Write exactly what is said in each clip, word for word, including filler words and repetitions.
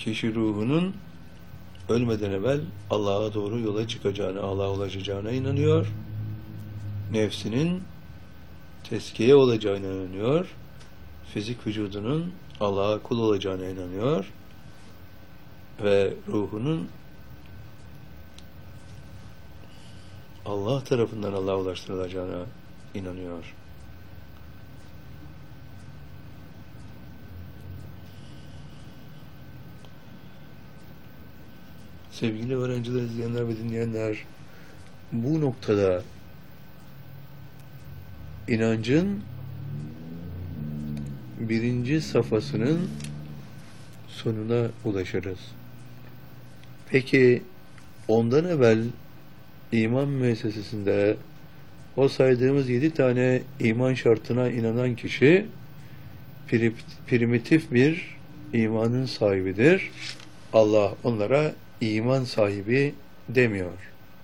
kişi ruhunun ölmeden evvel Allah'a doğru yola çıkacağına, Allah'a ulaşacağına inanıyor. Nefsinin tezkiye olacağına inanıyor. Fizik vücudunun Allah'a kul olacağına inanıyor. Ve ruhunun Allah tarafından Allah'a ulaştırılacağına inanıyor. Sevgili öğrenciler, izleyenler ve dinleyenler, bu noktada inancın birinci safhasının sonuna ulaşırız. Peki ondan evvel iman müessesesinde o saydığımız yedi tane iman şartına inanan kişi primitif bir imanın sahibidir. Allah onlara iman sahibi demiyor.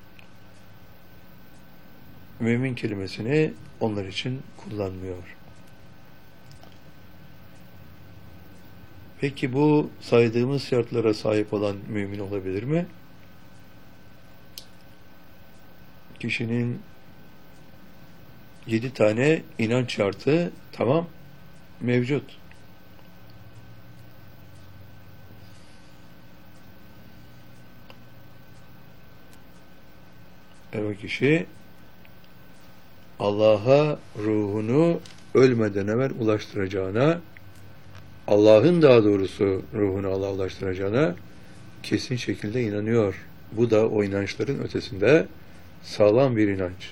Mümin kelimesini onlar için kullanmıyor. Peki bu saydığımız şartlara sahip olan mümin olabilir mi? Kişinin yedi tane inanç şartı tamam mevcut. Evet, kişi Allah'a ruhunu ölmeden evvel ulaştıracağına, Allah'ın daha doğrusu ruhunu Allah'a ulaştıracağına kesin şekilde inanıyor. Bu da o inançların ötesinde sağlam bir inanç.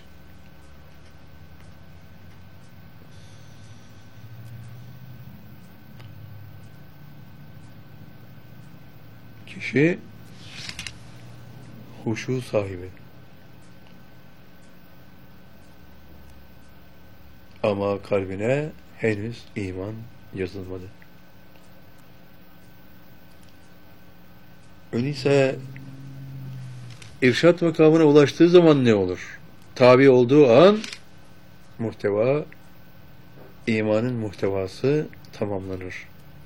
Kişi huşu sahibi. Ama kalbine henüz iman yazılmadı. Öyleyse irşat makamına ulaştığı zaman ne olur? Tabi olduğu an muhteva, imanın muhtevası tamamlanır.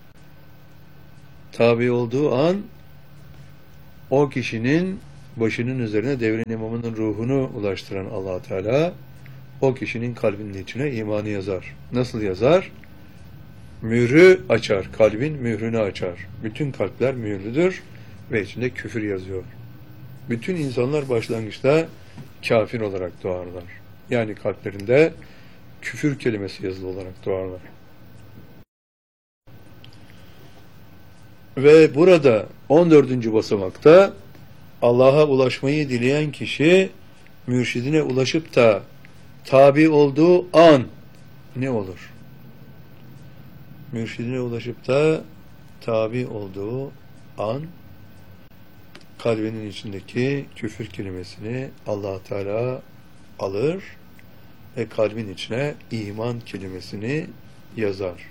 Tabi olduğu an o kişinin başının üzerine devrin imamının ruhunu ulaştıran Allah Teala o kişinin kalbinin içine imanı yazar. Nasıl yazar? Mührü açar. Kalbin mührünü açar. Bütün kalpler mührlüdür ve içinde küfür yazıyor. Bütün insanlar başlangıçta kafir olarak doğarlar. Yani kalplerinde küfür kelimesi yazılı olarak doğarlar. Ve burada on dördüncü basamakta Allah'a ulaşmayı dileyen kişi mürşidine ulaşıp da tabi olduğu an ne olur? Mürşidine ulaşıp da tabi olduğu an kalbinin içindeki küfür kelimesini Allah Teala alır ve kalbin içine iman kelimesini yazar.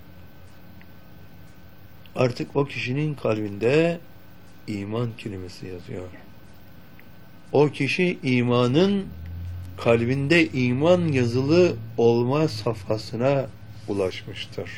Artık o kişinin kalbinde iman kelimesi yazıyor. O kişi imanın kalbinde iman yazılı olma safhasına ulaşmıştır.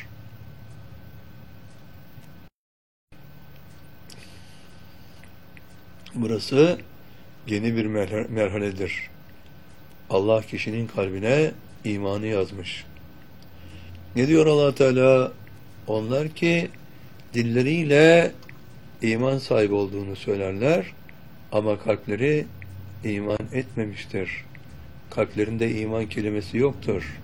Burası yeni bir merhaledir. Allah kişinin kalbine imanı yazmış. Ne diyor Allah Teala? Onlar ki dilleriyle iman sahibi olduğunu söylerler ama kalpleri iman etmemiştir. Kalplerinde iman kelimesi yoktur.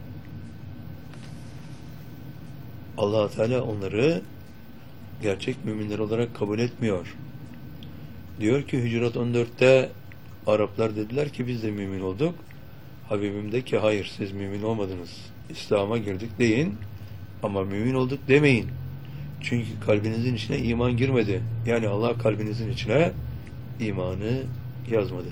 Allah Teala onları gerçek müminler olarak kabul etmiyor. Diyor ki Hücurat on dörtte Araplar dediler ki biz de mümin olduk. Habibim de ki hayır, siz mümin olmadınız. İslam'a girdik deyin ama mümin olduk demeyin. Çünkü kalbinizin içine iman girmedi. Yani Allah kalbinizin içine imanı yazmadı.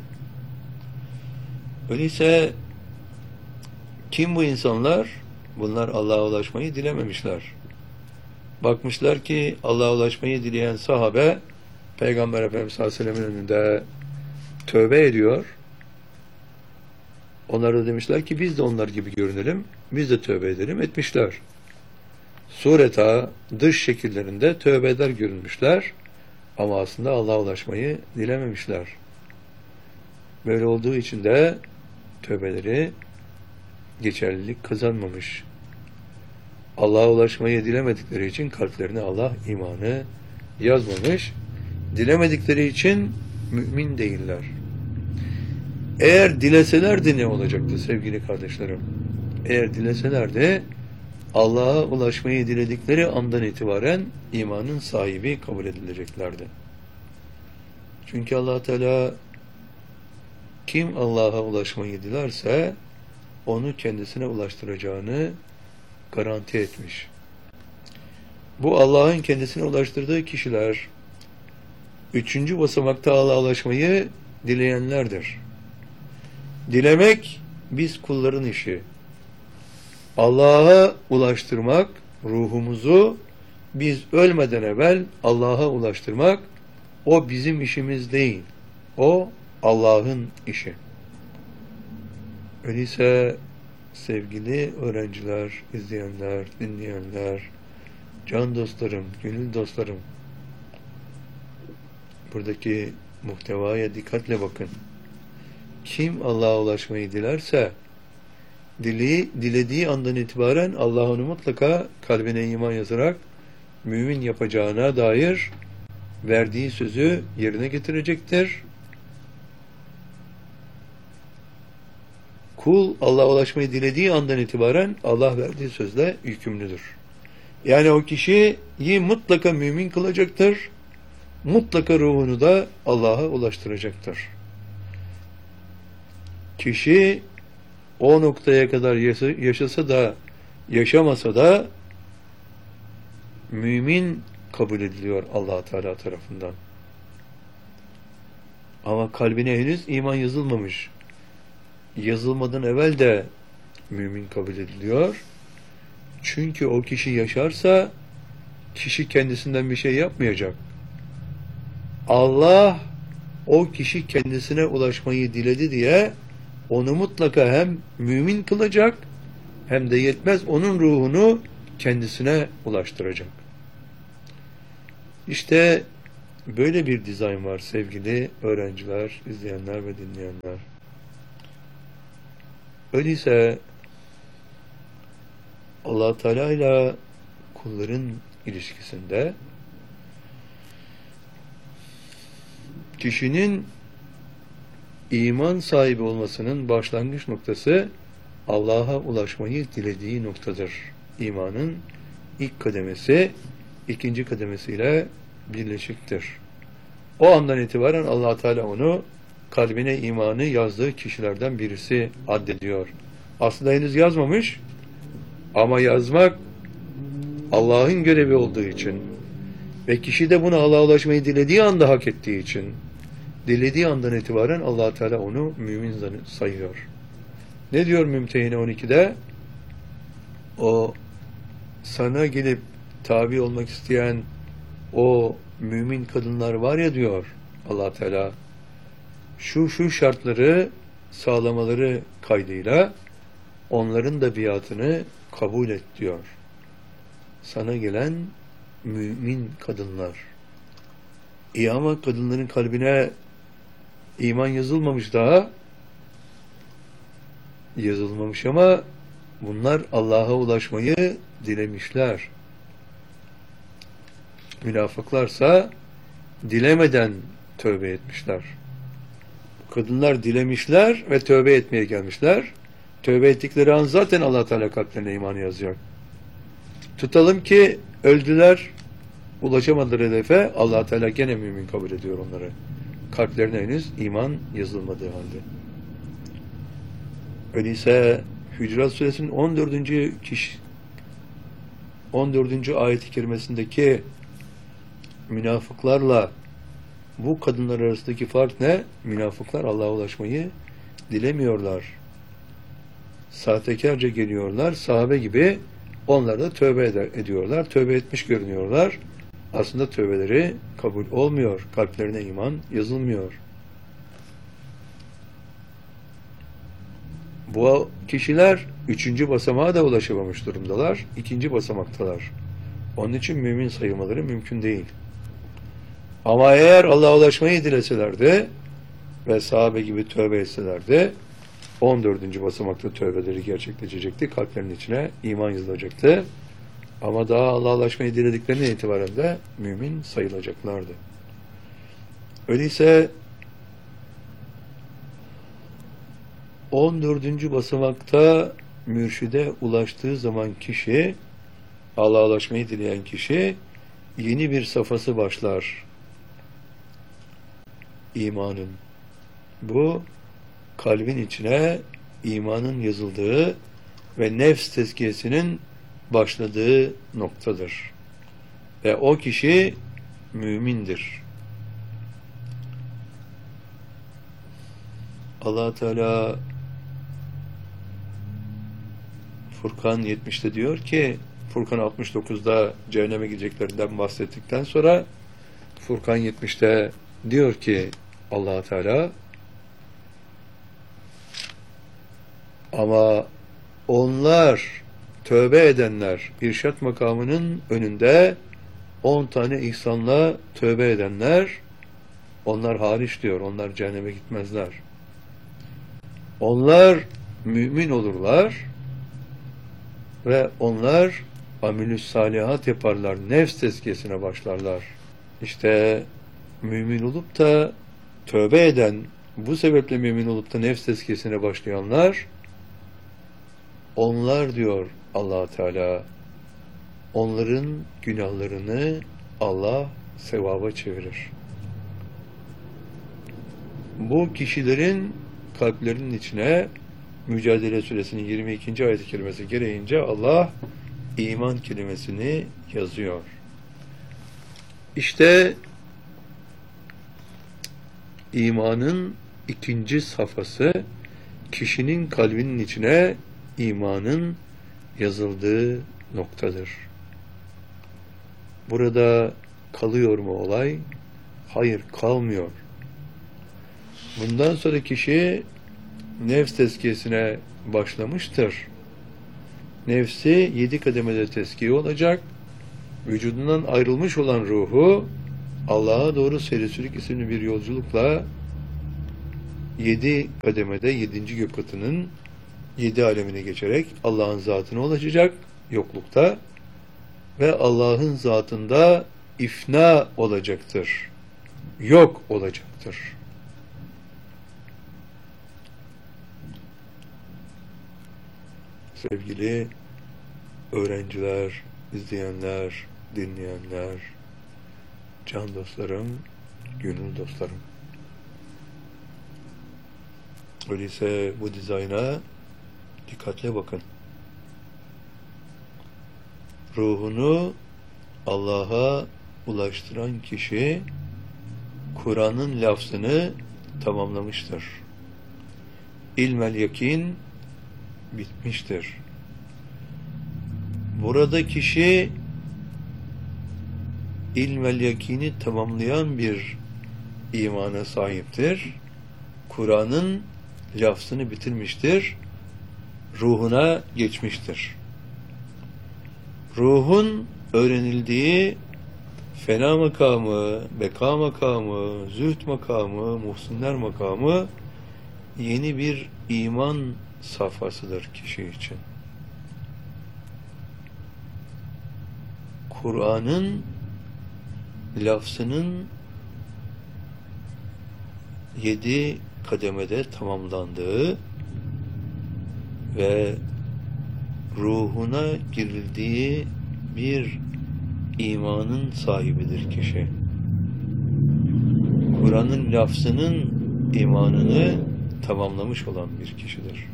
Öyleyse kim bu insanlar? Bunlar Allah'a ulaşmayı dilememişler. Bakmışlar ki Allah'a ulaşmayı dileyen sahabe Peygamber Efendimiz sallallahu aleyhi ve sellem'in önünde tövbe ediyor. Onlar da demişler ki biz de onlar gibi görünelim, biz de tövbe edelim, etmişler. Sureta dış şekillerinde tövbe eder görünmüşler Ama aslında Allah'a ulaşmayı dilememişler. Böyle olduğu için de tövbeleri geçerlilik kazanmamış. Allah'a ulaşmayı dilemedikleri için kalplerine Allah imanı yazmamış. Dilemedikleri için mümin değiller. Eğer dileselerdi ne olacaktı sevgili kardeşlerim? Eğer dileselerdi Allah'a ulaşmayı diledikleri andan itibaren imanın sahibi kabul edileceklerdi. Çünkü Allah Teala kim Allah'a ulaşmayı dilerse onu kendisine ulaştıracağını garanti etmiş. Bu Allah'ın kendisine ulaştırdığı kişiler üçüncü basamakta Allah'a ulaşmayı dileyenlerdir. Dilemek biz kulların işi. Allah'a ulaştırmak, ruhumuzu biz ölmeden evvel Allah'a ulaştırmak, o bizim işimiz değil. O Allah'ın işi. Öyleyse sevgili öğrenciler, izleyenler, dinleyenler, can dostlarım, gönül dostlarım, buradaki muhtevaya dikkatle bakın. Kim Allah'a ulaşmayı dilerse, dili, dilediği andan itibaren Allah onu mutlaka kalbine iman yazarak mümin yapacağına dair verdiği sözü yerine getirecektir. Kul Allah'a ulaşmayı dilediği andan itibaren Allah verdiği sözle yükümlüdür. Yani o kişiyi mutlaka mümin kılacaktır. Mutlaka ruhunu da Allah'a ulaştıracaktır. Kişi o noktaya kadar yaşasa da yaşamasa da mümin kabul ediliyor Allah Teala tarafından. Ama kalbine henüz iman yazılmamış. Yazılmadan evvel de mümin kabul ediliyor. Çünkü o kişi yaşarsa kişi kendisinden bir şey yapmayacak. Allah o kişi kendisine ulaşmayı diledi diye onu mutlaka hem mümin kılacak hem de yetmez onun ruhunu kendisine ulaştıracak. İşte böyle bir dizayn var sevgili öğrenciler, izleyenler ve dinleyenler. Öyleyse Allah Teala ile kulların ilişkisinde kişinin iman sahibi olmasının başlangıç noktası Allah'a ulaşmayı dilediği noktadır. İmanın ilk kademesi ikinci kademesiyle birleşiktir. O andan itibaren Allah Teala onu kalbine imanı yazdığı kişilerden birisi addediyor. Aslında henüz yazmamış ama yazmak Allah'ın görevi olduğu için ve kişi de buna Allah'a ulaşmayı dilediği anda hak ettiği için dilediği andan itibaren Allah Teala onu mümin sayıyor. Ne diyor Mümtehine on ikide? O sana gelip tabi olmak isteyen o mümin kadınlar var ya diyor Allah Teala, şu şu şartları sağlamaları kaydıyla onların da biatını kabul et diyor. Sana gelen mümin kadınlar. İyi ama kadınların kalbine iman yazılmamış daha. Yazılmamış ama bunlar Allah'a ulaşmayı dilemişler. Münafıklarsa dilemeden tövbe etmişler. Kadınlar dilemişler ve tövbe etmeye gelmişler. Tövbe ettikleri an zaten Allah Teala kalplerine iman yazacak. Tutalım ki öldüler, ulaşamadılar hedefe, Allah Teala gene mümin kabul ediyor onları. Kalplerine henüz iman yazılmadığı halde. Öyleyse Hücurat Suresinin on dördüncü kişi on dördüncü ayet-i kerimesindeki münafıklarla bu kadınlar arasındaki fark ne? Münafıklar Allah'a ulaşmayı dilemiyorlar. Sahtekarca geliyorlar. Sahabe gibi onlar da tövbe eder, ediyorlar. Tövbe etmiş görünüyorlar. Aslında tövbeleri kabul olmuyor. Kalplerine iman yazılmıyor. Bu kişiler üçüncü basamağa da ulaşamamış durumdalar. İkinci basamaktalar. Onun için mümin sayılmaları mümkün değil. Ama eğer Allah'a ulaşmayı dileselerdi ve sahabe gibi tövbe etselerdi, on dördüncü basamakta tövbeleri gerçekleşecekti. Kalplerinin içine iman yazılacaktı. Ama daha Allah'a ulaşmayı dilediklerine itibaren de mümin sayılacaklardı. Öyleyse on dördüncü basamakta mürşide ulaştığı zaman kişi, Allah'a ulaşmayı dileyen kişi, yeni bir safhası başlar. İmanın. Bu, kalbin içine imanın yazıldığı ve nefs tezkiyesinin başladığı noktadır. Ve o kişi mümindir. Allah Teala Furkan yetmişte diyor ki, Furkan altmış dokuzda cehenneme gideceklerinden bahsettikten sonra Furkan yetmişte diyor ki Allah Teala, ama onlar, tövbe edenler, irşat makamının önünde on tane ihsanla tövbe edenler, onlar hariç diyor, onlar cehenneme gitmezler. Onlar mümin olurlar ve onlar amilü salihat yaparlar, nefs tezkiyesine başlarlar. İşte mümin olup da tövbe eden, bu sebeple mümin olup da nefs tezkiyesine başlayanlar, onlar diyor Allah Teala, onların günahlarını Allah sevaba çevirir. Bu kişilerin kalplerinin içine Mücadele Suresinin yirmi ikinci ayet-i kerimesi gereğince Allah iman kelimesini yazıyor. İşte imanın ikinci safhası, kişinin kalbinin içine imanın yazıldığı noktadır. Burada kalıyor mu olay? Hayır, kalmıyor. Bundan sonra kişi nefs tezkiyesine başlamıştır. Nefsi yedi kademede tezkiye olacak. Vücudundan ayrılmış olan ruhu Allah'a doğru serisülük isimli bir yolculukla yedi kademede, yedinci gök katının yedi alemine geçerek Allah'ın zatına ulaşacak yoklukta ve Allah'ın zatında ifna olacaktır. Yok olacaktır. Sevgili öğrenciler, izleyenler, dinleyenler, can dostlarım, gönül dostlarım. Öyleyse bu dizayna dikkatle bakın. Ruhunu Allah'a ulaştıran kişi Kur'an'ın lafzını tamamlamıştır. İlmel yakin bitmiştir. Burada kişi ilmel yakini tamamlayan bir imana sahiptir. Kur'an'ın lafzını bitirmiştir. Ruhuna geçmiştir. Ruhun öğrenildiği fena makamı, beka makamı, zühd makamı, muhsinler makamı yeni bir iman safhasıdır kişi için. Kur'an'ın lafzının yedi kademede tamamlandığı ve ruhuna girildiği bir imanın sahibidir kişi. Kur'an'ın lafzının imanını tamamlamış olan bir kişidir.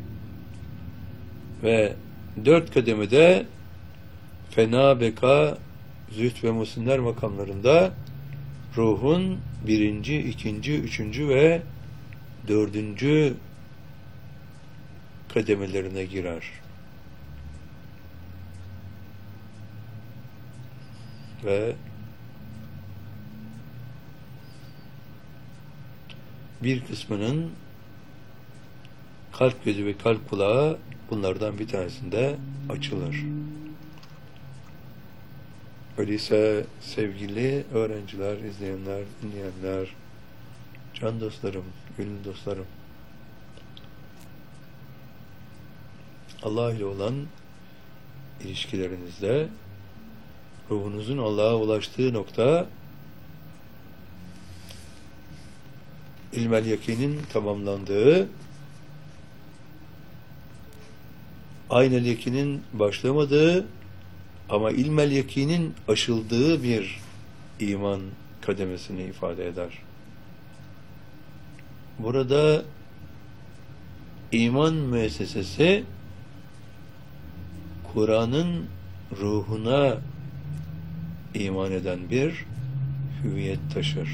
Ve dört kademede fena, beka, zühd ve muhsinler makamlarında ruhun birinci, ikinci, üçüncü ve dördüncü kademelerine girer. Ve bir kısmının kalp gözü ve kalp kulağı bunlardan bir tanesinde açılır. Öyleyse sevgili öğrenciler, izleyenler, dinleyenler, can dostlarım, gönül dostlarım, Allah ile olan ilişkilerinizde ruhunuzun Allah'a ulaştığı nokta ilmel yakinin tamamlandığı, aynel yakinin başlamadığı ama ilmel yakinin aşıldığı bir iman kademesini ifade eder. Burada iman müessesesi Kur'an'ın ruhuna iman eden bir hüviyet taşır.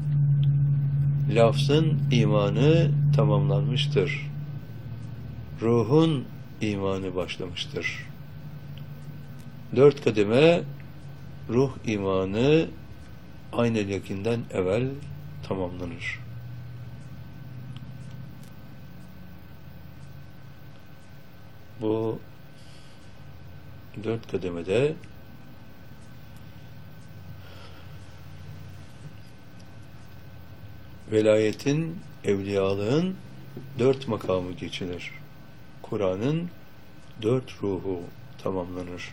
Lafzın imanı tamamlanmıştır. Ruhun imanı başlamıştır. Dört kademe ruh imanı aynel yakinden evvel tamamlanır. Bu dört kademede velayetin, evliyalığın dört makamı geçilir. Kur'an'ın dört ruhu tamamlanır.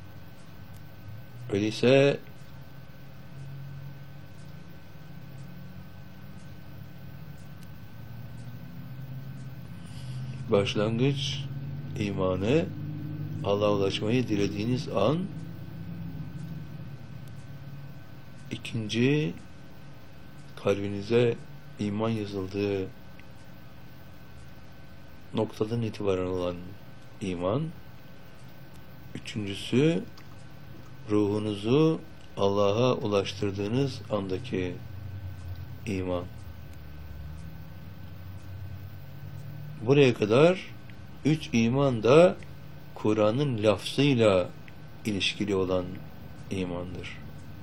Öyleyse başlangıç imanı, Allah'a ulaşmayı dilediğiniz an, ikinci kalbinize iman yazıldığı noktadan itibaren olan iman, üçüncüsü ruhunuzu Allah'a ulaştırdığınız andaki iman. Buraya kadar üç iman da Kur'an'ın lafzıyla ilişkili olan imandır.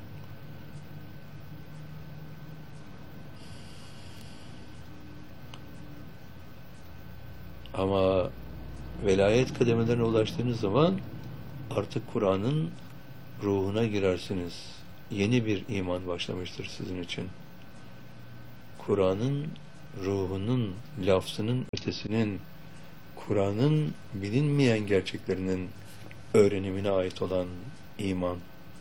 Ama velayet kademelerine ulaştığınız zaman artık Kur'an'ın ruhuna girersiniz. Yeni bir iman başlamıştır sizin için. Kur'an'ın ruhunun, lafzının ötesinin, Kur'an'ın bilinmeyen gerçeklerinin öğrenimine ait olan iman.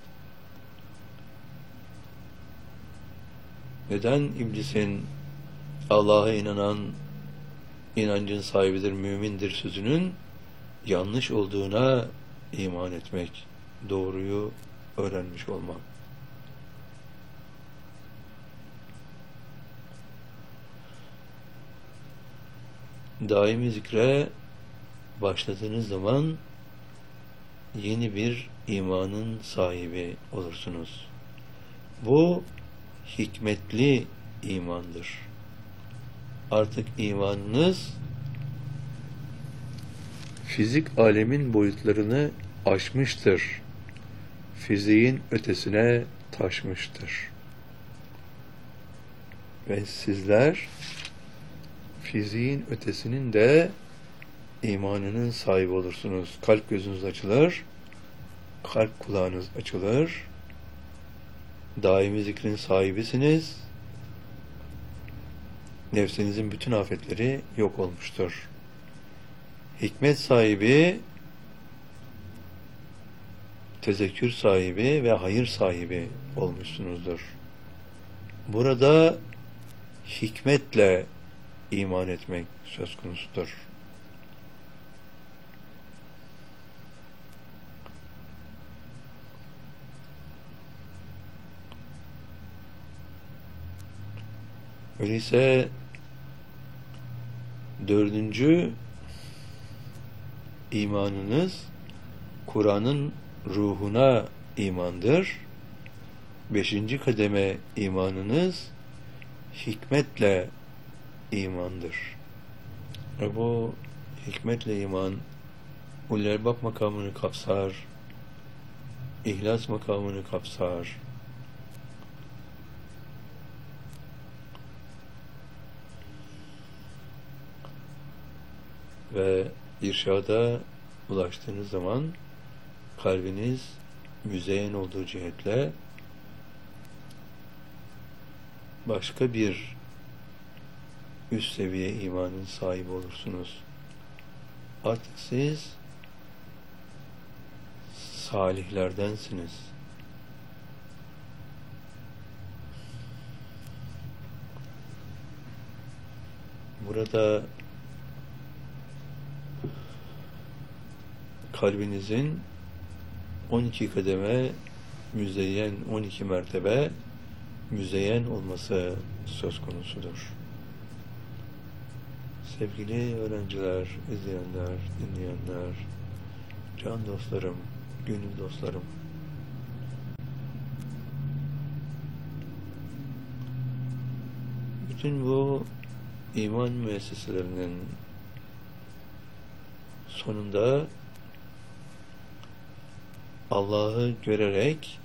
Neden iblisin Allah'a inanan, inancın sahibidir, mümindir sözünün yanlış olduğuna iman etmek, doğruyu öğrenmiş olmak. Daimi zikre başladığınız zaman yeni bir imanın sahibi olursunuz. Bu hikmetli imandır. Artık imanınız fizik alemin boyutlarını aşmıştır. Fiziğin ötesine taşmıştır. Ve sizler fiziğin ötesinin de imanının sahibi olursunuz. Kalp gözünüz açılır, kalp kulağınız açılır, daimi zikrin sahibisiniz, nefsinizin bütün afetleri yok olmuştur. Hikmet sahibi, tezekkür sahibi ve hayır sahibi olmuşsunuzdur. Burada hikmetle iman etmek söz konusudur. Öyleyse dördüncü imanınız Kur'an'ın ruhuna imandır. Beşinci kademe imanınız hikmetle imandır. Ve bu hikmetle iman ulul elbab makamını kapsar, ihlas makamını kapsar. Ve irşada ulaştığınız zaman kalbiniz müzeyyen olduğu cihetle başka bir üst seviye imanın sahibi olursunuz. Artık siz salihlerdensiniz. Burada kalbinizin on iki kademe müzeyyen, on iki mertebe müzeyyen olması söz konusudur. Sevgili öğrenciler, izleyenler, dinleyenler, can dostlarım, gönül dostlarım, bütün bu iman müesseselerinin sonunda Allah'ı görerek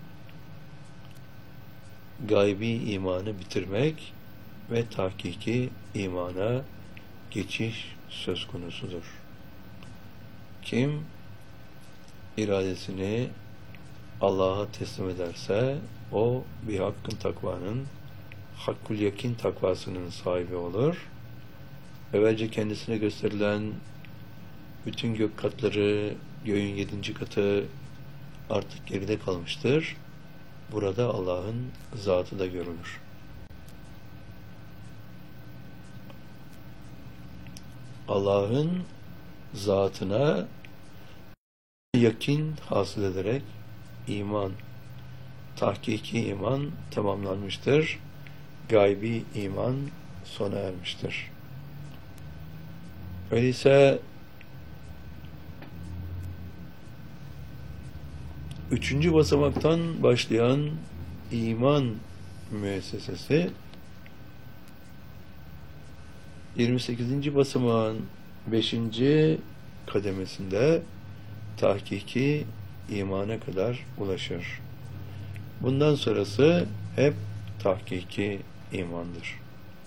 gaybi imanı bitirmek ve tahkiki imana geçiş söz konusudur. Kim iradesini Allah'a teslim ederse o bir hakkın takvanın, hakkul yakin takvasının sahibi olur. Evvelce kendisine gösterilen bütün gök katları, göğün yedinci katı artık geride kalmıştır. Burada Allah'ın zatı da görülür. Allah'ın zatına yakin hasıl ederek iman, tahkiki iman tamamlanmıştır. Gaybi iman sona ermiştir. Öyleyse üçüncü basamaktan başlayan iman müessesesi yirmi sekizinci basamağın beşinci kademesinde tahkiki imana kadar ulaşır. Bundan sonrası hep tahkiki imandır.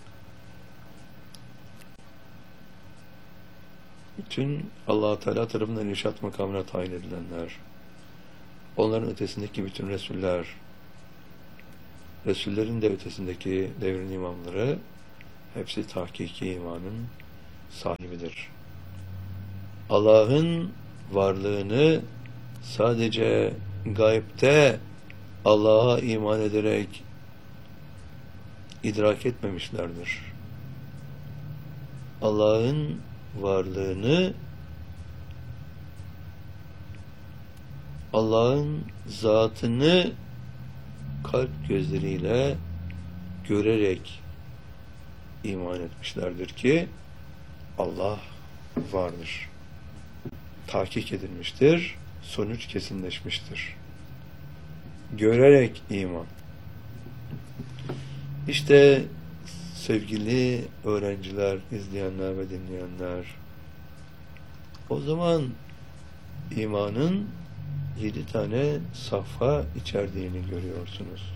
Bütün Allah-u Teala tarafından irşat makamına tayin edilenler, onların ötesindeki bütün Resuller, Resullerin de ötesindeki devrin imamları hepsi tahkiki imanın sahibidir. Allah'ın varlığını sadece gaybte Allah'a iman ederek idrak etmemişlerdir. Allah'ın varlığını Allah'ın zatını kalp gözleriyle görerek iman etmişlerdir ki Allah vardır. Tahkik edilmiştir, sonuç kesinleşmiştir. Görerek iman. İşte sevgili öğrenciler, izleyenler ve dinleyenler, o zaman imanın yedi tane safha içerdiğini görüyorsunuz.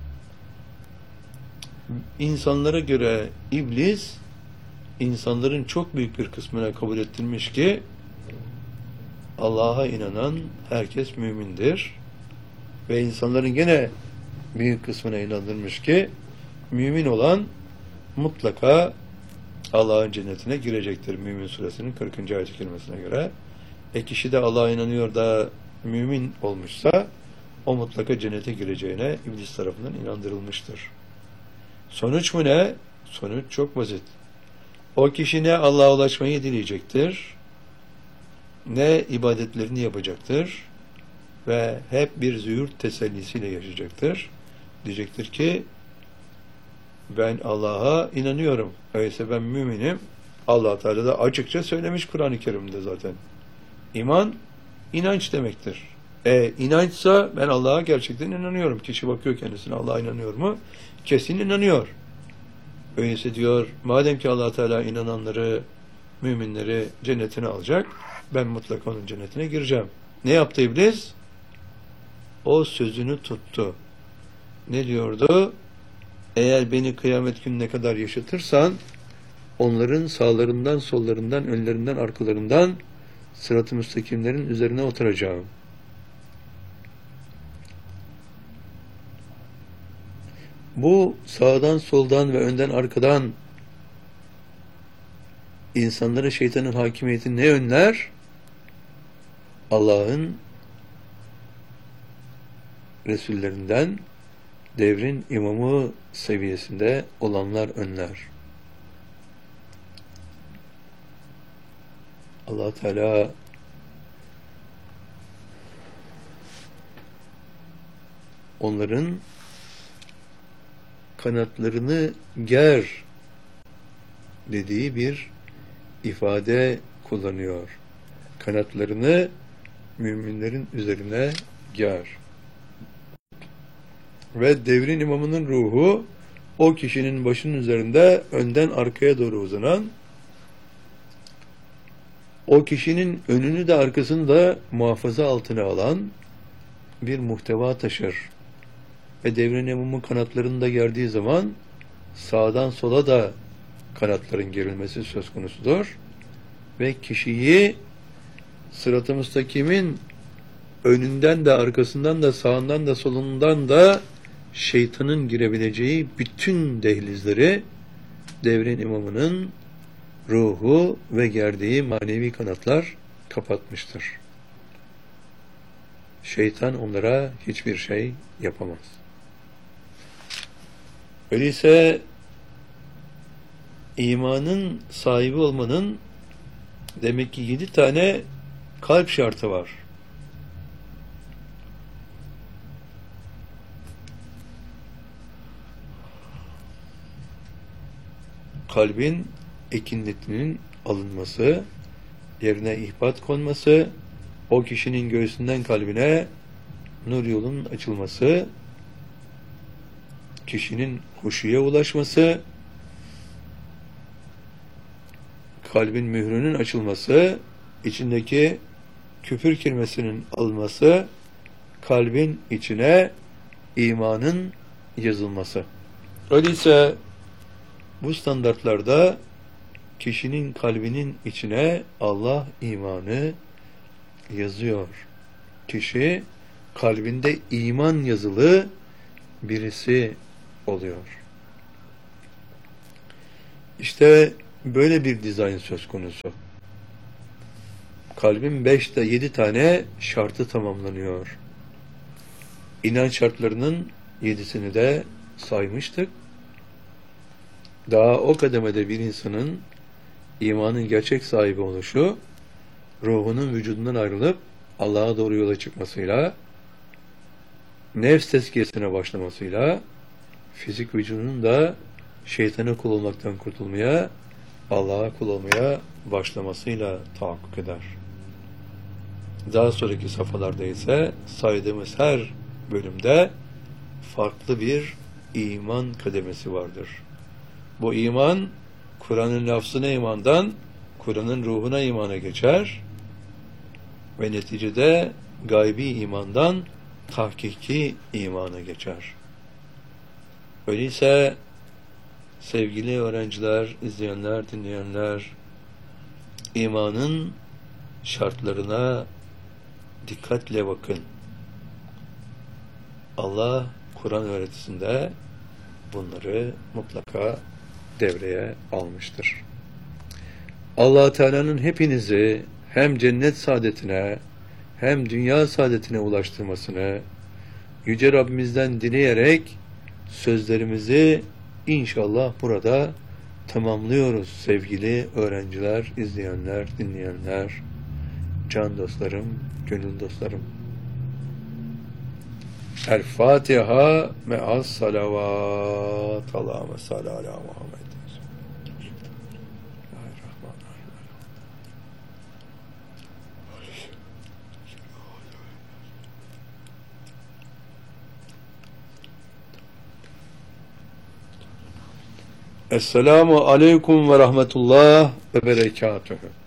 İnsanlara göre iblis, insanların çok büyük bir kısmına kabul ettirmiş ki Allah'a inanan herkes mümindir ve insanların gene büyük kısmına inandırmış ki mümin olan mutlaka Allah'ın cennetine girecektir. Mümin suresinin kırkıncı ayet-i kerimesine göre. E kişi de Allah'a inanıyor da mümin olmuşsa o mutlaka cennete gireceğine iblis tarafından inandırılmıştır. Sonuç mu ne? Sonuç çok basit. O kişi ne Allah'a ulaşmayı dileyecektir, ne ibadetlerini yapacaktır ve hep bir züğürt tesellisiyle yaşayacaktır. Diyecektir ki ben Allah'a inanıyorum. Öyleyse ben müminim. Allah Teala da açıkça söylemiş Kur'an-ı Kerim'de zaten. İman, inanç demektir. E inançsa ben Allah'a gerçekten inanıyorum. Kişi bakıyor kendisine Allah'a inanıyor mu? Kesin inanıyor. Öyleyse diyor, madem ki Allah Teala inananları, müminleri cennetine alacak, ben mutlaka onun cennetine gireceğim. Ne yaptı iblis? O sözünü tuttu. Ne diyordu? Eğer beni kıyamet gününe kadar yaşatırsan, onların sağlarından, sollarından, önlerinden, arkalarından sırat-ı müstakimlerin üzerine oturacağım. Bu sağdan soldan ve önden arkadan insanlara şeytanın hakimiyetini ne önler? Allah'ın Resullerinden devrin imamı seviyesinde olanlar önler. Allah Teala onların kanatlarını ger dediği bir ifade kullanıyor. Kanatlarını müminlerin üzerine ger. Ve devrin imamının ruhu o kişinin başının üzerinde önden arkaya doğru uzanan, o kişinin önünü de arkasını da muhafaza altına alan bir muhteva taşır. Ve devrin imamın kanatlarını da gerdiği zaman sağdan sola da kanatların gerilmesi söz konusudur. Ve kişiyi sırat-ı müstakimin önünden de arkasından da sağından da solundan da şeytanın girebileceği bütün dehlizleri devrin imamının ruhu ve gerdiği manevi kanatlar kapatmıştır. Şeytan onlara hiçbir şey yapamaz. Öyleyse imanın sahibi olmanın demek ki yedi tane kalp şartı var. Kalbin ekinletinin alınması, yerine ihbat konması, o kişinin göğsünden kalbine nur yolunun açılması, kişinin huşuya ulaşması, kalbin mührünün açılması, içindeki küfür kelimesinin alınması, kalbin içine imanın yazılması. Öyleyse bu standartlarda kişinin kalbinin içine Allah imanı yazıyor. Kişi kalbinde iman yazılı birisi oluyor. İşte böyle bir dizayn söz konusu. Kalbin beşte yedi tane şartı tamamlanıyor. İnanç şartlarının yedisini de saymıştık. Daha o kademede bir insanın imanın gerçek sahibi oluşu, ruhunun vücudundan ayrılıp Allah'a doğru yola çıkmasıyla, nefs tezkiyesine başlamasıyla, fizik vücudunun da şeytana kul olmaktan kurtulmaya, Allah'a kul olmaya başlamasıyla tahakkuk eder. Daha sonraki safhalarda ise saydığımız her bölümde farklı bir iman kademesi vardır. Bu iman, Kur'an'ın lafzına imandan, Kur'an'ın ruhuna imana geçer ve neticede gaybi imandan tahkiki imana geçer. Öyleyse sevgili öğrenciler, izleyenler, dinleyenler, imanın şartlarına dikkatle bakın. Allah Kur'an öğretisinde bunları mutlaka devreye almıştır. Allah Teala'nın hepinizi hem cennet saadetine hem dünya saadetine ulaştırmasını Yüce Rabbimizden dileyerek sözlerimizi inşallah burada tamamlıyoruz sevgili öğrenciler, izleyenler, dinleyenler, can dostlarım, gönül dostlarım. El Fatiha me'as salavat. Allahümme salli ala Muhammed. Esselamu aleyküm ve rahmetullah ve berekatuhu.